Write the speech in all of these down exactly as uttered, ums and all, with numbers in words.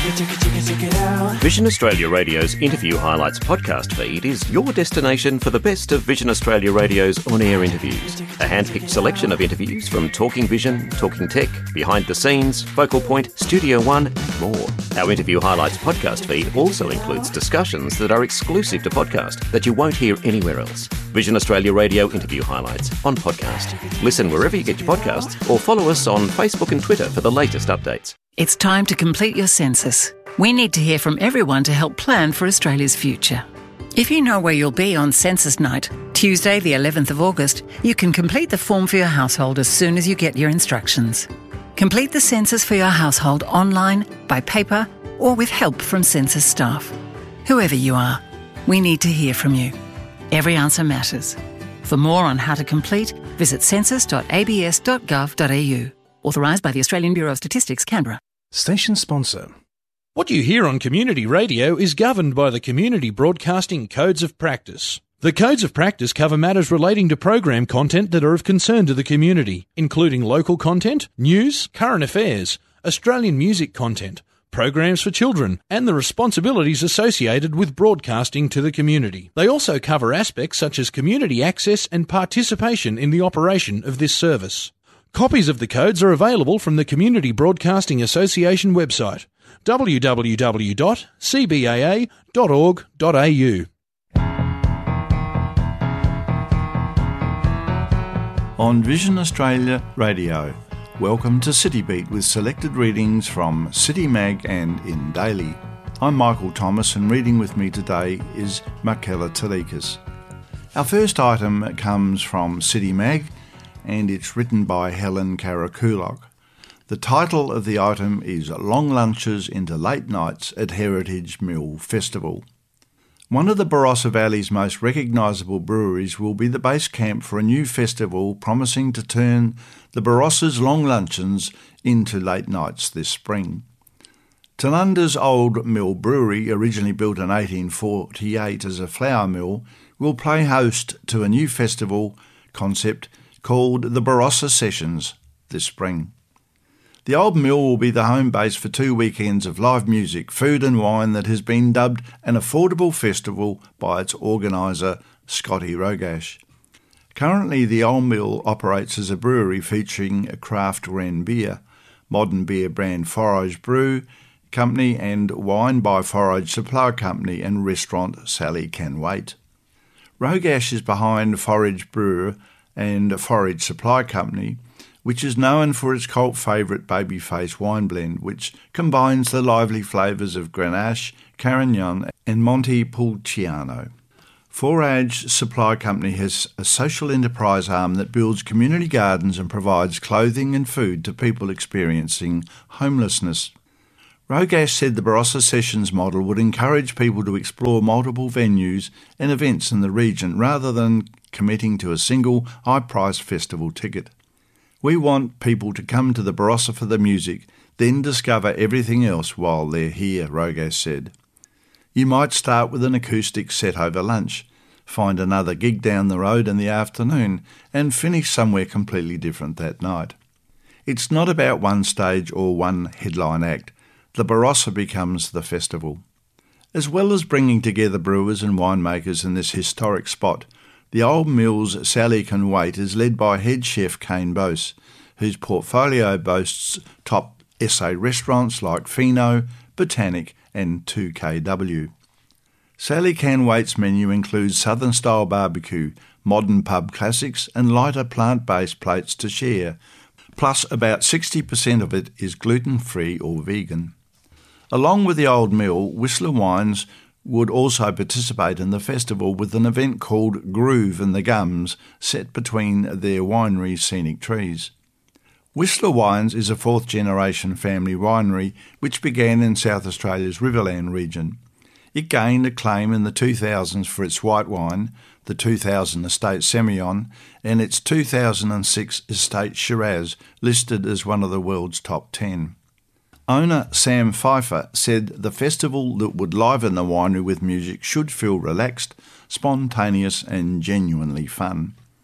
Vision Australia Radio's Interview Highlights podcast feed is your destination for the best of Vision Australia Radio's on-air interviews. A hand-picked selection of interviews from Talking Vision, Talking Tech, Behind the Scenes, Focal Point, Studio One and more. Our Interview Highlights podcast feed also includes discussions that are exclusive to podcast that you won't hear anywhere else. Vision Australia Radio Interview Highlights on podcast. Listen wherever you get your podcasts or follow us on Facebook and Twitter for the latest updates. It's time to complete your census. We need to hear from everyone to help plan for Australia's future. If you know where you'll be on census night, Tuesday the eleventh of August, you can complete the form for your household as soon as you get your instructions. Complete the census for your household online, by paper, or with help from census staff. Whoever you are, we need to hear from you. Every answer matters. For more on how to complete, visit census dot a b s dot gov dot a u. Authorised by the Australian Bureau of Statistics, Canberra. Station sponsor. What you hear on community radio is governed by the Community Broadcasting Codes of Practice. The Codes of Practice cover matters relating to program content that are of concern to the community, including local content, news, current affairs, Australian music content, programs for children, and the responsibilities associated with broadcasting to the community. They also cover aspects such as community access and participation in the operation of this service. Copies of the codes are available from the Community Broadcasting Association website, w w w dot c b a a dot org dot a u. On Vision Australia Radio, welcome to City Beat with selected readings from City Mag and In Daily. I'm Michael Thomas and reading with me today is Markella Talikas. Our first item comes from City Mag and it's written by Helen Karakulok. The title of the item is Long Lunches into Late Nights at Heritage Mill Festival. One of the Barossa Valley's most recognisable breweries will be the base camp for a new festival promising to turn the Barossa's long luncheons into late nights this spring. Tanunda's Old Mill Brewery, originally built in eighteen forty-eight as a flour mill, will play host to a new festival concept called the Barossa Sessions this spring. The Old Mill will be the home base for two weekends of live music, food and wine that has been dubbed an affordable festival by its organiser, Scotty Rogash. Currently, the Old Mill operates as a brewery featuring a craft Wren beer, modern beer brand Forage Brew Company and wine by Forage Supply Company and restaurant Sally Can Wait. Rogash is behind Forage Brew and Forage Supply Company, which is known for its cult favourite Babyface wine blend, which combines the lively flavours of Grenache, Carignan and Montepulciano. Forage Supply Company has a social enterprise arm that builds community gardens and provides clothing and food to people experiencing homelessness. Rogash said the Barossa Sessions model would encourage people to explore multiple venues and events in the region rather than committing to a single high-priced festival ticket. We want people to come to the Barossa for the music, then discover everything else while they're here, Rogash said. You might start with an acoustic set over lunch, find another gig down the road in the afternoon, and finish somewhere completely different that night. It's not about one stage or one headline act. The Barossa becomes the festival. As well as bringing together brewers and winemakers in this historic spot, the Old Mill's Sally Can Wait is led by head chef Kane Bose, whose portfolio boasts top S A restaurants like Fino, Botanic and two K W. Sally Can Wait's menu includes Southern-style barbecue, modern pub classics and lighter plant-based plates to share, plus about sixty percent of it is gluten-free or vegan. Along with the Old Mill, Whistler Wines would also participate in the festival with an event called Groove in the Gums, set between their winery's scenic trees. Whistler Wines is a fourth-generation family winery which began in South Australia's Riverland region. It gained acclaim in the two thousands for its white wine, the two thousand Estate Semillon, and its two thousand six Estate Shiraz, listed as one of the world's top ten. Owner Sam Pfeiffer said the festival that would liven the winery with music should feel relaxed, spontaneous and genuinely fun.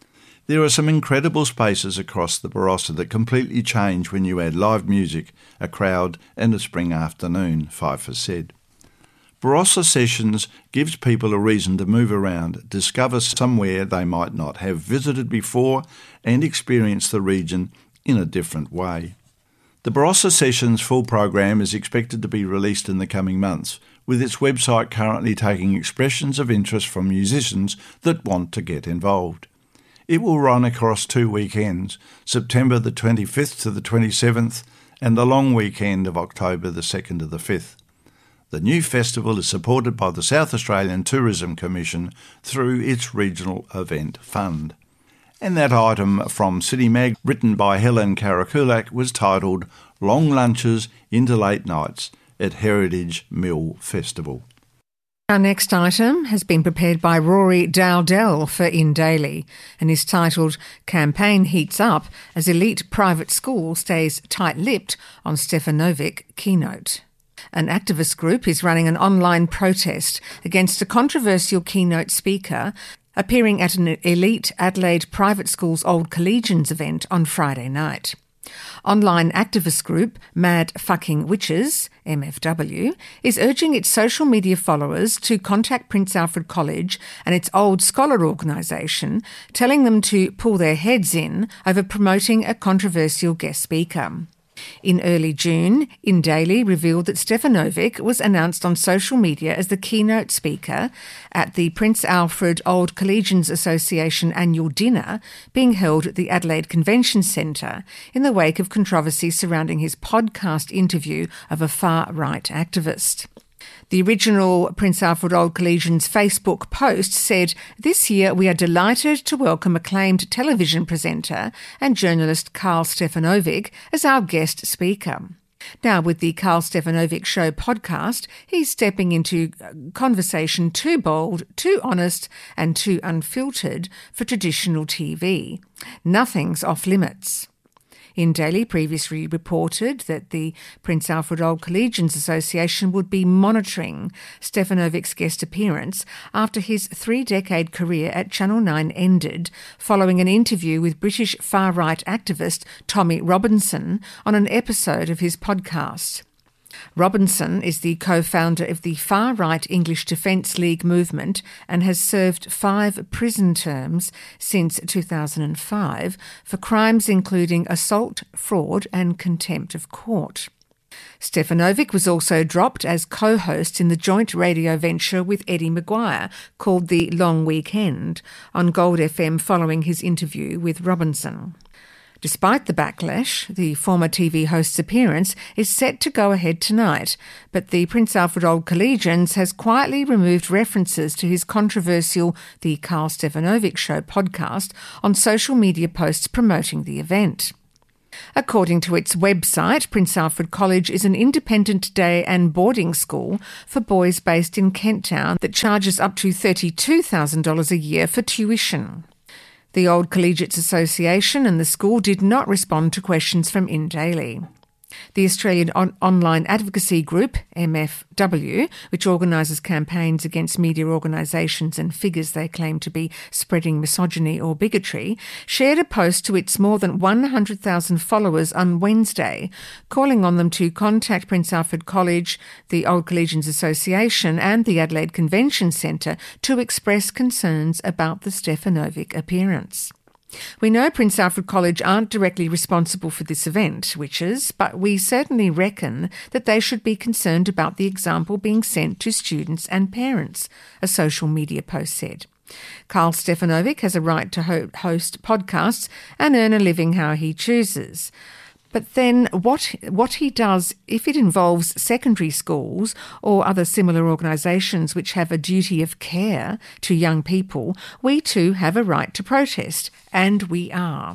There are some incredible spaces across the Barossa that completely change when you add live music, a crowd and a spring afternoon, Pfeiffer said. Barossa Sessions gives people a reason to move around, discover somewhere they might not have visited before and experience the region in a different way. The Barossa Sessions full program is expected to be released in the coming months, with its website currently taking expressions of interest from musicians that want to get involved. It will run across two weekends, September the twenty-fifth to the twenty-seventh and the long weekend of October the second to the fifth. The new festival is supported by the South Australian Tourism Commission through its Regional Event Fund. And that item from City Mag, written by Helen Karakulak, was titled Long Lunches into Late Nights at Heritage Mill Festival. Our next item has been prepared by Rory Dowdell for In Daily and is titled Campaign Heats Up as Elite Private School Stays Tight-Lipped on Stefanovic Keynote. An activist group is running an online protest against a controversial keynote speaker appearing at an elite Adelaide Private Schools Old Collegians event on Friday night. Online activist group Mad Fucking Witches, M F W, is urging its social media followers to contact Prince Alfred College and its Old Scholar organisation, telling them to pull their heads in over promoting a controversial guest speaker. In early June, In Daily revealed that Stefanovic was announced on social media as the keynote speaker at the Prince Alfred Old Collegians Association annual dinner being held at the Adelaide Convention Centre in the wake of controversy surrounding his podcast interview of a far-right activist. The original Prince Alfred Old Collegians Facebook post said, "This year we are delighted to welcome acclaimed television presenter and journalist Karl Stefanovic as our guest speaker." Now, with the Karl Stefanovic Show podcast, he's stepping into conversation too bold, too honest and too unfiltered for traditional T V. Nothing's off limits. In Daily previously reported that the Prince Alfred Old Collegians Association would be monitoring Stefanovic's guest appearance after his three-decade career at Channel nine ended following an interview with British far-right activist Tommy Robinson on an episode of his podcast. Robinson is the co-founder of the far-right English Defence League movement and has served five prison terms since two thousand five for crimes including assault, fraud and contempt of court. Stefanovic was also dropped as co-host in the joint radio venture with Eddie Maguire called The Long Weekend on Gold F M following his interview with Robinson. Despite the backlash, the former T V host's appearance is set to go ahead tonight, but the Prince Alfred Old Collegians has quietly removed references to his controversial The Karl Stefanovic Show podcast on social media posts promoting the event. According to its website, Prince Alfred College is an independent day and boarding school for boys based in Kent Town that charges up to thirty-two thousand dollars a year for tuition. The Old Collegiates Association and the school did not respond to questions from In Daily. The Australian on- Online Advocacy Group, M F W, which organises campaigns against media organisations and figures they claim to be spreading misogyny or bigotry, shared a post to its more than one hundred thousand followers on Wednesday, calling on them to contact Prince Alfred College, the Old Collegians Association and the Adelaide Convention Centre to express concerns about the Stefanovic appearance. We know Prince Alfred College aren't directly responsible for this event, witches, but we certainly reckon that they should be concerned about the example being sent to students and parents, a social media post said. Karl Stefanovic has a right to ho- host podcasts and earn a living how he chooses. But then what what he does, if it involves secondary schools or other similar organisations which have a duty of care to young people, we too have a right to protest, and we are.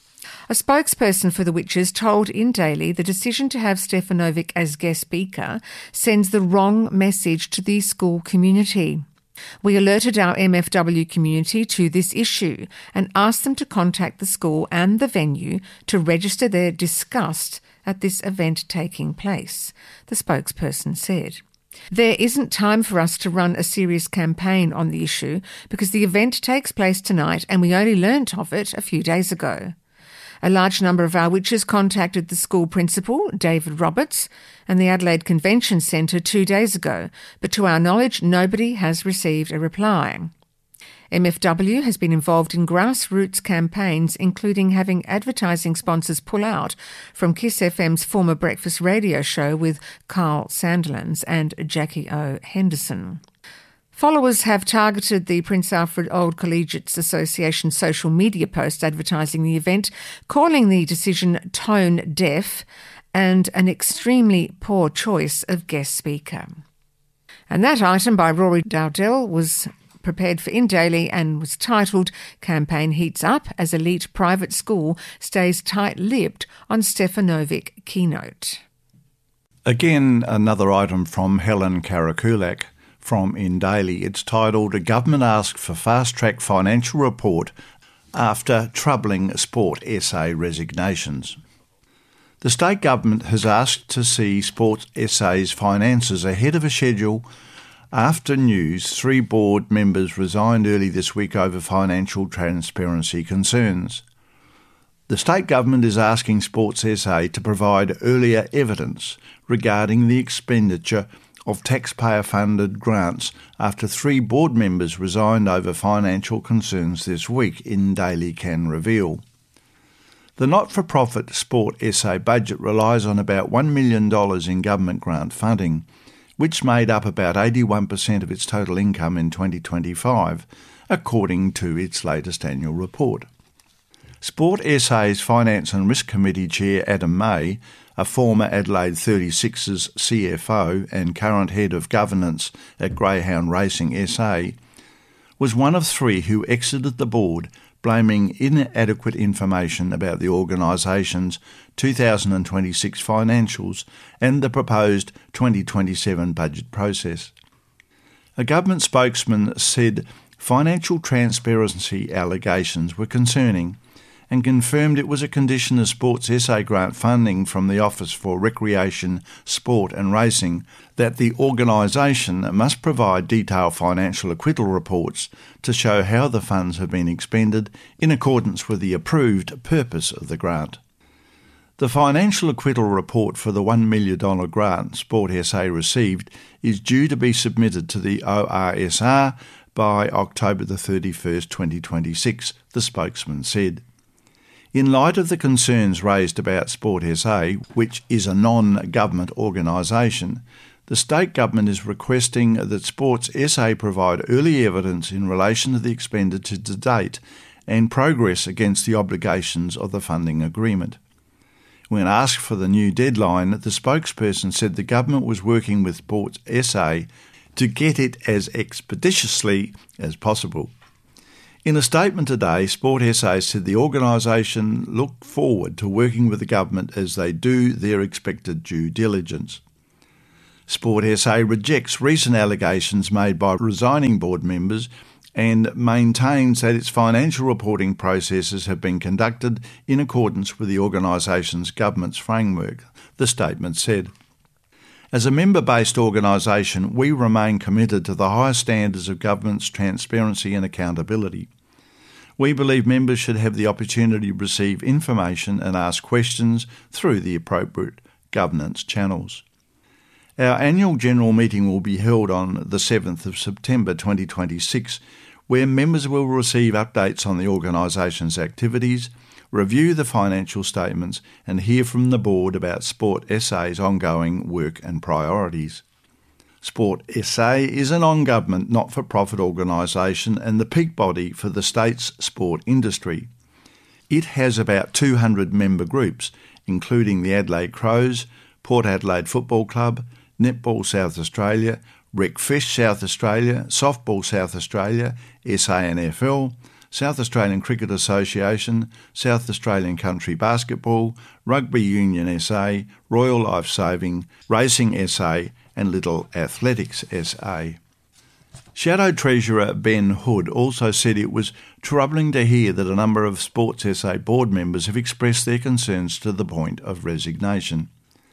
A spokesperson for the Witches told In Daily the decision to have Stefanovic as guest speaker sends the wrong message to the school community. We alerted our M F W community to this issue and asked them to contact the school and the venue to register their disgust at this event taking place, the spokesperson said. There isn't time for us to run a serious campaign on the issue because the event takes place tonight and we only learnt of it a few days ago. A large number of our witches contacted the school principal, David Roberts, and the Adelaide Convention Centre two days ago, but to our knowledge nobody has received a reply. M F W has been involved in grassroots campaigns, including having advertising sponsors pull out from Kiss F M's former breakfast radio show with Carl Sandilands and Jackie O. Henderson. Followers have targeted the Prince Alfred Old Collegiates Association social media post advertising the event, calling the decision tone deaf and an extremely poor choice of guest speaker. And that item by Rory Dowdell was prepared for In Daily and was titled Campaign Heats Up as Elite Private School Stays Tight-Lipped on Stefanovic Keynote. Again, another item from Helen Karakulak from In Daily. It's titled, A Government Asked for Fast-Track Financial Report After Troubling Sport S A Resignations. The state government has asked to see Sports S A's finances ahead of a schedule after news three board members resigned early this week over financial transparency concerns. The state government is asking Sports S A to provide earlier evidence regarding the expenditure of taxpayer-funded grants after three board members resigned over financial concerns this week, In Daily can reveal. The not-for-profit Sport S A budget relies on about one million dollars in government grant funding, which made up about eighty-one percent of its total income in twenty twenty-five, according to its latest annual report. Sport S A's Finance and Risk Committee Chair Adam May, a former Adelaide thirty-sixes C F O and current head of governance at Greyhound Racing S A, was one of three who exited the board, blaming inadequate information about the organisation's two thousand twenty-six financials and the proposed twenty twenty-seven budget process. A government spokesman said financial transparency allegations were concerning and confirmed it was a condition of Sports S A grant funding from the Office for Recreation, Sport and Racing that the organisation must provide detailed financial acquittal reports to show how the funds have been expended in accordance with the approved purpose of the grant. The financial acquittal report for the one million dollars grant Sport S A received is due to be submitted to the O R S R by October the thirty-first, twenty twenty-six, the spokesman said. In light of the concerns raised about Sport S A, which is a non-government organisation, the state government is requesting that Sports S A provide early evidence in relation to the expenditure to date and progress against the obligations of the funding agreement. When asked for the new deadline, the spokesperson said the government was working with Sports S A to get it as expeditiously as possible. In a statement today, Sport S A said the organisation looked forward to working with the government as they do their expected due diligence. Sport S A rejects recent allegations made by resigning board members and maintains that its financial reporting processes have been conducted in accordance with the organisation's governance framework, the statement said. As a member-based organisation, we remain committed to the highest standards of governance, transparency and accountability. We believe members should have the opportunity to receive information and ask questions through the appropriate governance channels. Our annual general meeting will be held on the seventh of September twenty twenty-six, where members will receive updates on the organisation's activities, review the financial statements and hear from the board about Sport S A's ongoing work and priorities. Sport S A is a non-government, not-for-profit organisation and the peak body for the state's sport industry. It has about two hundred member groups, including the Adelaide Crows, Port Adelaide Football Club, Netball South Australia, Recfish South Australia, Softball South Australia, S A N F L, South Australian Cricket Association, South Australian Country Basketball, Rugby Union S A, Royal Life Saving, Racing S A and Little Athletics S A. Shadow Treasurer Ben Hood also said it was troubling to hear that a number of Sports S A board members have expressed their concerns to the point of resignation.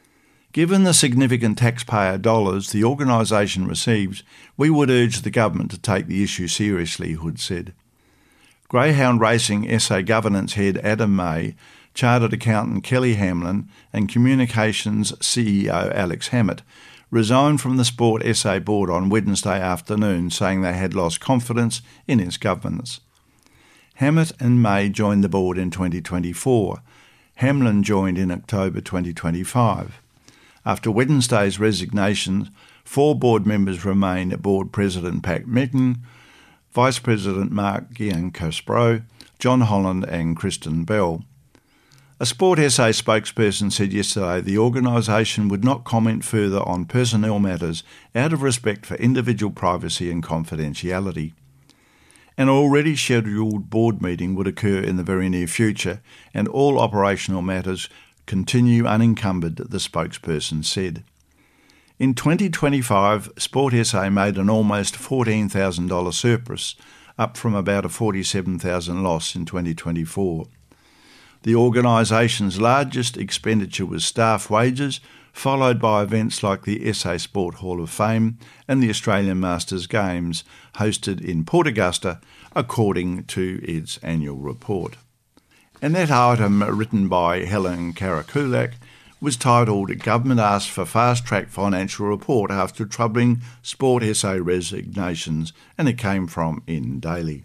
Given the significant taxpayer dollars the organisation receives, we would urge the government to take the issue seriously, Hood said. Greyhound Racing S A Governance Head Adam May, Chartered Accountant Kelly Hamlin and Communications C E O Alex Hammett resigned from the Sport S A board on Wednesday afternoon, saying they had lost confidence in its governance. Hammett and May joined the board in twenty twenty-four. Hamlin joined in October twenty twenty-five. After Wednesday's resignations, four board members remain: Board President Pat Mitten, Vice President Mark Giancospro, John Holland and Kristen Bell. A Sport S A spokesperson said yesterday the organisation would not comment further on personnel matters out of respect for individual privacy and confidentiality. An already scheduled board meeting would occur in the very near future, and all operational matters continue unencumbered, the spokesperson said. In twenty twenty-five, Sport S A made an almost fourteen thousand dollars surplus, up from about a forty-seven thousand dollars loss in twenty twenty-four. The organisation's largest expenditure was staff wages, followed by events like the S A Sport Hall of Fame and the Australian Masters Games, hosted in Port Augusta, according to its annual report. And that item, written by Helen Karakulak, was titled "Government Asks for Fast-Track Financial Report After Troubling Sport S A Resignations," and it came from In Daily.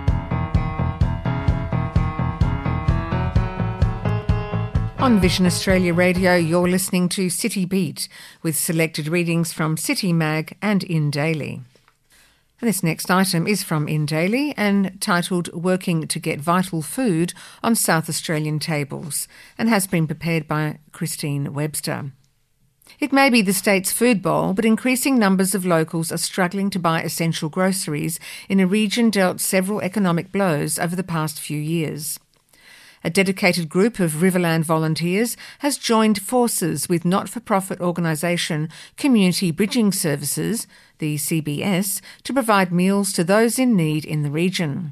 On Vision Australia Radio, you're listening to City Beat with selected readings from City Mag and In Daily. And this next item is from In Daily and titled "Working to Get Vital Food on South Australian Tables" and has been prepared by Christine Webster. It may be the state's food bowl, but increasing numbers of locals are struggling to buy essential groceries in a region dealt several economic blows over the past few years. A dedicated group of Riverland volunteers has joined forces with not-for-profit organisation Community Bridging Services, the C B S, to provide meals to those in need in the region.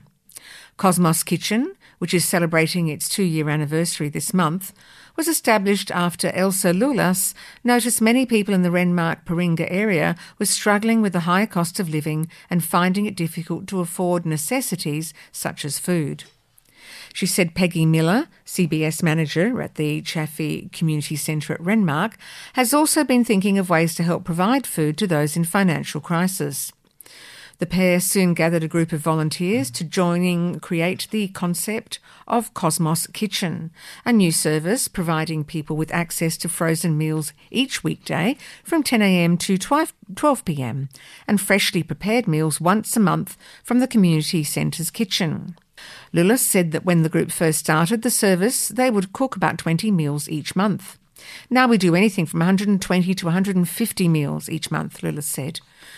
Cosmos Kitchen, which is celebrating its two-year anniversary this month, was established after Elsa Lulas noticed many people in the Renmark-Paringa area were struggling with the high cost of living and finding it difficult to afford necessities such as food. She said Peggy Miller, C B S manager at the Chaffey Community Centre at Renmark, has also been thinking of ways to help provide food to those in financial crisis. The pair soon gathered a group of volunteers to joining create the concept of Cosmos Kitchen, a new service providing people with access to frozen meals each weekday from ten a m to twelve p m and freshly prepared meals once a month from the community centre's kitchen. Lulas said that when the group first started the service, they would cook about twenty meals each month. Now we do anything from one hundred twenty to one hundred fifty meals each month, Lulas said.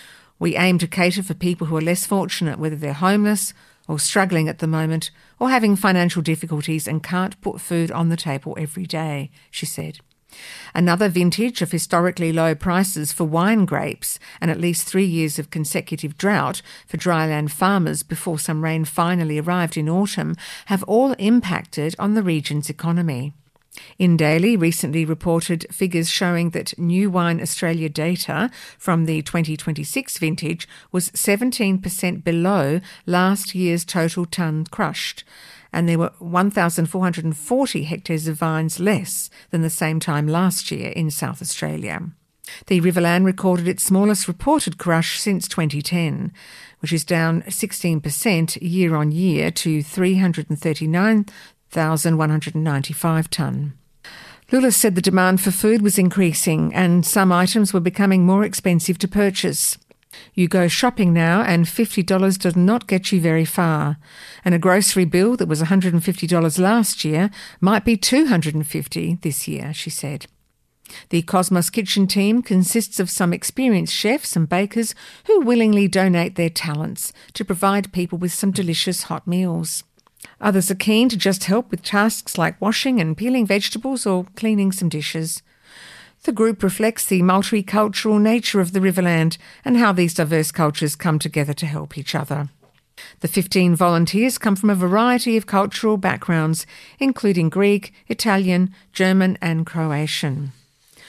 We aim to cater for people who are less fortunate, whether they're homeless or struggling at the moment or having financial difficulties and can't put food on the table every day, she said. Another vintage of historically low prices for wine grapes and at least three years of consecutive drought for dryland farmers before some rain finally arrived in autumn have all impacted on the region's economy. In Daily recently reported figures showing that New Wine Australia data from the twenty twenty-six vintage was seventeen percent below last year's total tonne crushed, and there were one thousand four hundred forty hectares of vines less than the same time last year in South Australia. The Riverland recorded its smallest reported crush since twenty ten, which is down sixteen percent year on year to three hundred thirty-nine thousand one hundred ninety-five tonne. Lulas said the demand for food was increasing and some items were becoming more expensive to purchase. You go shopping now and fifty dollars does not get you very far, and a grocery bill that was one hundred fifty dollars last year might be two hundred fifty dollars this year, she said. The Cosmos Kitchen team consists of some experienced chefs and bakers who willingly donate their talents to provide people with some delicious hot meals. Others are keen to just help with tasks like washing and peeling vegetables or cleaning some dishes. The group reflects the multicultural nature of the Riverland and how these diverse cultures come together to help each other. The fifteen volunteers come from a variety of cultural backgrounds, including Greek, Italian, German and Croatian.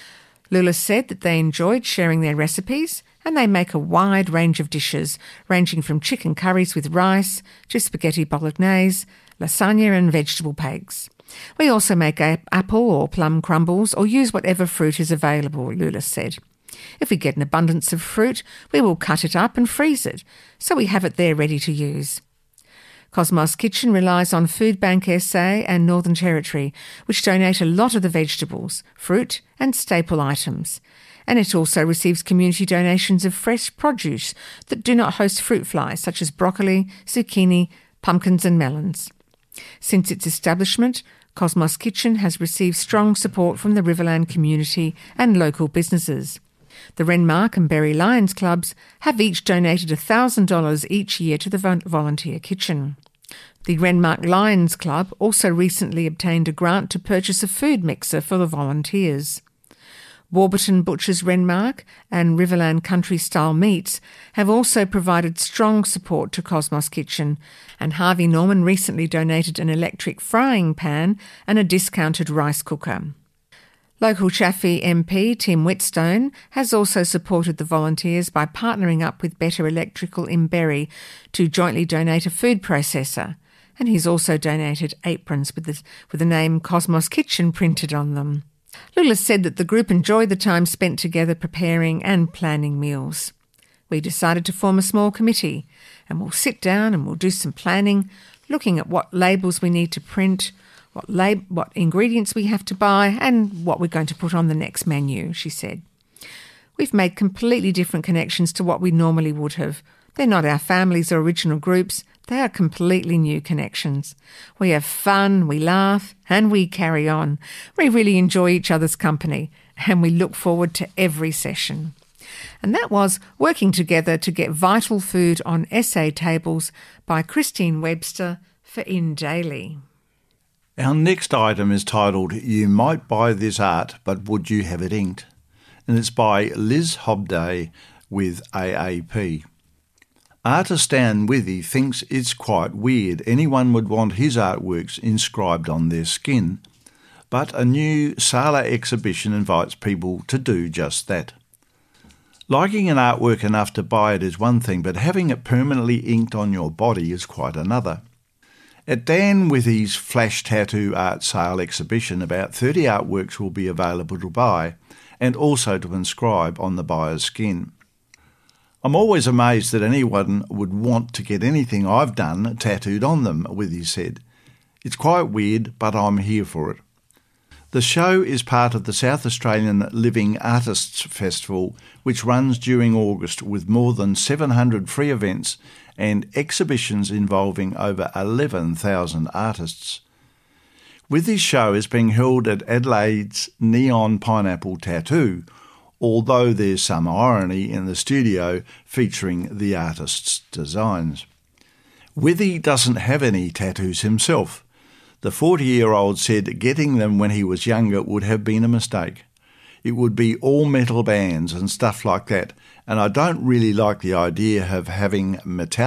Lula said that they enjoyed sharing their recipes, and they make a wide range of dishes, ranging from chicken curries with rice to spaghetti bolognese, lasagna and vegetable pags. We also make a- apple or plum crumbles or use whatever fruit is available, Lula said. If we get an abundance of fruit, we will cut it up and freeze it, so we have it there ready to use. Cosmos Kitchen relies on Food Bank S A and Northern Territory, which donate a lot of the vegetables, fruit and staple items. And it also receives community donations of fresh produce that do not host fruit flies, such as broccoli, zucchini, pumpkins and melons. Since its establishment, Cosmos Kitchen has received strong support from the Riverland community and local businesses. The Renmark and Berry Lions Clubs have each donated one thousand dollars each year to the volunteer kitchen. The Renmark Lions Club also recently obtained a grant to purchase a food mixer for the volunteers. Warburton Butchers Renmark and Riverland Country Style Meats have also provided strong support to Cosmos Kitchen, and Harvey Norman recently donated an electric frying pan and a discounted rice cooker. Local Chaffey M P Tim Whitstone has also supported the volunteers by partnering up with Better Electrical in Berry to jointly donate a food processor, and he's also donated aprons with the, with the name Cosmos Kitchen printed on them. Lula said that the group enjoyed the time spent together preparing and planning meals. We decided to form a small committee, and we'll sit down and we'll do some planning, looking at what labels we need to print, what lab- what ingredients we have to buy, and what we're going to put on the next menu, she said. We've made completely different connections to what we normally would have. They're not our families or original groups. They are completely new connections. We have fun, we laugh, and we carry on. We really enjoy each other's company, and we look forward to every session. And that was Working Together to Get Vital Food on S A Tables by Christine Webster for In Daily. Our next item is titled You Might Buy This Art, But Would You Have It Inked? And it's by Liz Hobday with A A P. Artist Dan Withy thinks it's quite weird anyone would want his artworks inscribed on their skin, but a new Sala exhibition invites people to do just that. Liking an artwork enough to buy it is one thing, but having it permanently inked on your body is quite another. At Dan Withy's Flash Tattoo Art Sale exhibition, about thirty artworks will be available to buy and also to inscribe on the buyer's skin. I'm always amazed that anyone would want to get anything I've done tattooed on them, Withy said. It's quite weird, but I'm here for it. The show is part of the South Australian Living Artists Festival, which runs during August with more than seven hundred free events and exhibitions involving over eleven thousand artists. Withy's show is being held at Adelaide's Neon Pineapple Tattoo, although there's some irony in the studio featuring the artist's designs. Withy doesn't have any tattoos himself. The forty-year-old said getting them when he was younger would have been a mistake. It would be all metal bands and stuff like that, and I don't really like the idea of having metallic